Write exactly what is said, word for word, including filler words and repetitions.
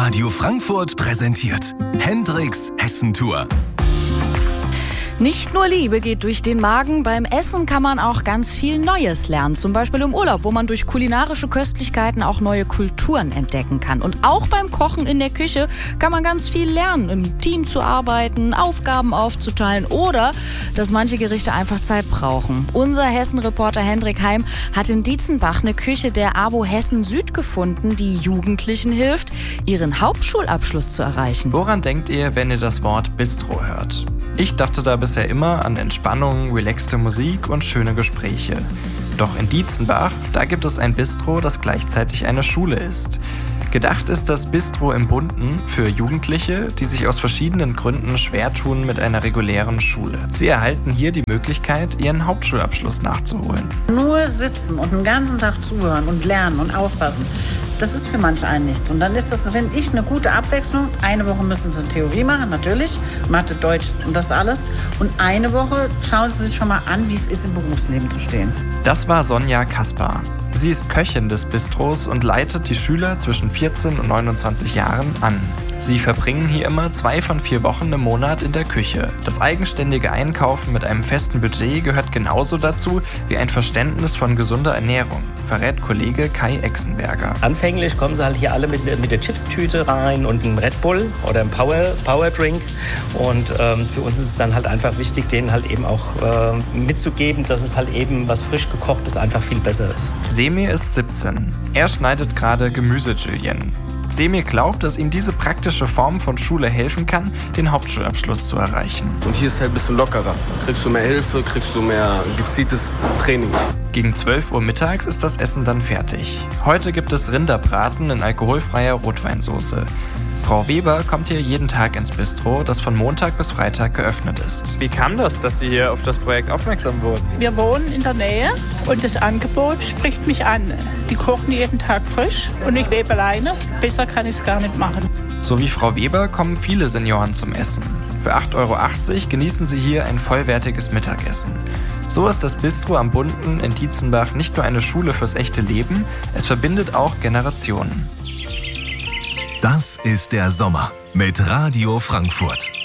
Radio Frankfurt präsentiert Hendricks Hessentour. Nicht nur Liebe geht durch den Magen, beim Essen kann man auch ganz viel Neues lernen. Zum Beispiel im Urlaub, wo man durch kulinarische Köstlichkeiten auch neue Kulturen entdecken kann. Und auch beim Kochen in der Küche kann man ganz viel lernen, im Team zu arbeiten, Aufgaben aufzuteilen oder dass manche Gerichte einfach Zeit brauchen. Unser Hessen-Reporter Hendrik Heim hat in Dietzenbach eine Küche der AWO Hessen Süd gefunden, die Jugendlichen hilft, ihren Hauptschulabschluss zu erreichen. Woran denkt ihr, wenn ihr das Wort Bistro hört? Ich dachte da bisher immer an Entspannung, relaxte Musik und schöne Gespräche. Doch in Dietzenbach, da gibt es ein Bistro, das gleichzeitig eine Schule ist. Gedacht ist das Bistro im Bunten für Jugendliche, die sich aus verschiedenen Gründen schwer tun mit einer regulären Schule. Sie erhalten hier die Möglichkeit, ihren Hauptschulabschluss nachzuholen. Nur sitzen und den ganzen Tag zuhören und lernen und aufpassen, das ist für manche einen nichts. Und dann ist das, finde ich, eine gute Abwechslung. Eine Woche müssen sie Theorie machen, natürlich, Mathe, Deutsch und das alles. Und eine Woche schauen sie sich schon mal an, wie es ist, im Berufsleben zu stehen. Das war Sonja Kaspar. Sie ist Köchin des Bistros und leitet die Schüler zwischen vierzehn und neunundzwanzig Jahren an. Sie verbringen hier immer zwei von vier Wochen im Monat in der Küche. Das eigenständige Einkaufen mit einem festen Budget gehört genauso dazu wie ein Verständnis von gesunder Ernährung, verrät Kollege Kai Exenberger. Anfänglich kommen sie halt hier alle mit, mit der Chipstüte rein und einem Red Bull oder einem Power, Power Drink. Und ähm, für uns ist es dann halt einfach wichtig, denen halt eben auch äh, mitzugeben, dass es halt eben was frisch gekochtes einfach viel besser ist. Semir ist siebzehn. Er schneidet gerade Gemüse-Julienne. Semir glaubt, dass ihm diese praktische Form von Schule helfen kann, den Hauptschulabschluss zu erreichen. Und hier ist halt ein bisschen lockerer. Kriegst du mehr Hilfe, kriegst du mehr gezieltes Training. Gegen zwölf Uhr mittags ist das Essen dann fertig. Heute gibt es Rinderbraten in alkoholfreier Rotweinsoße. Frau Weber kommt hier jeden Tag ins Bistro, das von Montag bis Freitag geöffnet ist. Wie kam das, dass Sie hier auf das Projekt aufmerksam wurden? Wir wohnen in der Nähe und das Angebot spricht mich an. Die kochen jeden Tag frisch und ich lebe alleine. Besser kann ich es gar nicht machen. So wie Frau Weber kommen viele Senioren zum Essen. Für acht Euro achtzig genießen sie hier ein vollwertiges Mittagessen. So ist das Bistro am Bunten in Dietzenbach nicht nur eine Schule fürs echte Leben, es verbindet auch Generationen. Das ist der Sommer mit Radio Frankfurt.